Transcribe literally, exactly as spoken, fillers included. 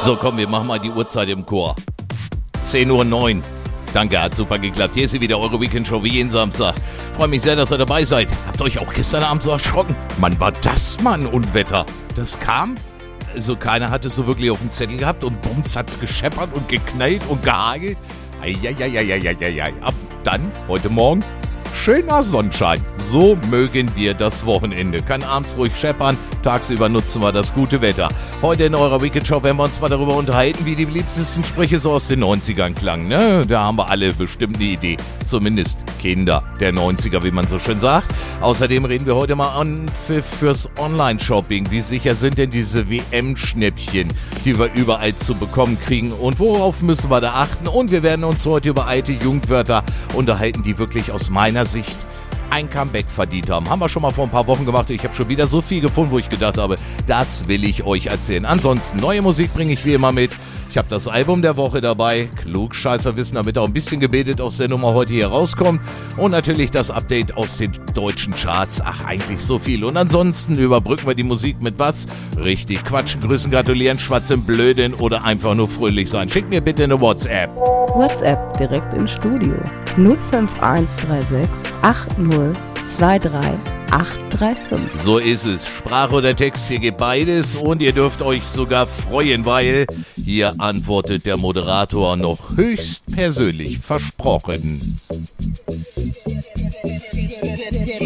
So, komm, wir machen mal die Uhrzeit im Chor. zehn Uhr neun. Danke, hat super geklappt. Hier ist sie wieder, eure Weekendshow wie jeden Samstag. Freue mich sehr, dass ihr dabei seid. Habt euch auch gestern Abend so erschrocken? Mann, war das Mann Unwetter. Das kam, also keiner hat es so wirklich auf dem Zettel gehabt und bums hat's gescheppert und geknallt und gehagelt. Eieieiei. Ab dann, heute Morgen, schöner Sonnenschein. So mögen wir das Wochenende. Kann abends ruhig scheppern, tagsüber nutzen wir das gute Wetter. Heute in eurer Weekendshow werden wir uns mal darüber unterhalten, wie die beliebtesten Sprüche so aus den neunzigern klangen. Ne? Da haben wir alle bestimmt eine Idee. Zumindest Kinder der neunziger, wie man so schön sagt. Außerdem reden wir heute mal an für, fürs Online-Shopping. Wie sicher sind denn diese W M-Schnäppchen, die wir überall zu bekommen kriegen? Und worauf müssen wir da achten? Und wir werden uns heute über alte Jugendwörter unterhalten, die wirklich aus meiner Sicht ein Comeback verdient haben. Haben wir schon mal vor ein paar Wochen gemacht. Ich habe schon wieder so viel gefunden, wo ich gedacht habe, das will ich euch erzählen. Ansonsten, neue Musik bringe ich wie immer mit. Ich habe das Album der Woche dabei. Klugscheißer wissen, damit auch ein bisschen gebetet aus der Nummer heute hier rauskommt. Und natürlich das Update aus den deutschen Charts. Ach, eigentlich so viel. Und ansonsten überbrücken wir die Musik mit was? Richtig quatschen, grüßen, gratulieren, schwatzen, blöden oder einfach nur fröhlich sein. Schickt mir bitte eine WhatsApp. WhatsApp direkt ins Studio. null fünf eins drei sechs acht null zwei drei acht drei fünf. So ist es. Sprache oder Text, hier geht beides und ihr dürft euch sogar freuen, weil hier antwortet der Moderator noch höchst persönlich versprochen.